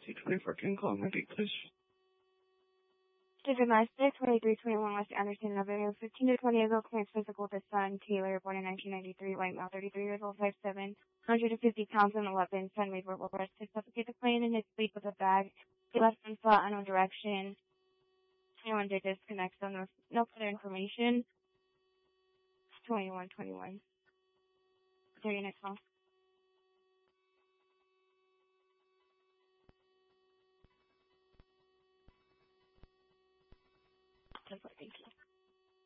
C24, can you call my beat, please? To domestic, 2321 West Anderson Avenue, 15 to 20 years old, claims physical to son, Taylor, born in 1993, white male, 33 years old, 5'7", 150 pounds and 11, son made verbal arrest to suffocate the client in his sleep with a bag. He left and sought unknown direction. Anyone did disconnect, so no further information. 2121. Is there your next call? Thank you.